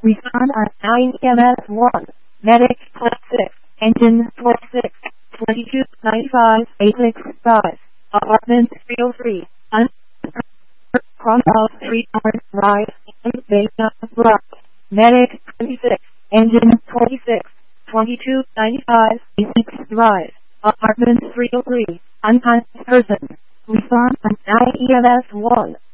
Respond on 9 EMS 1. Medic plus 6. Engine plus 6. 2295 865. Apartment 303. Front of 3 hours ride. Beta block. Medic 26. Engine 26. 2295 865. Apartment 303. Unconscious person. Respond on 9 EMS 1.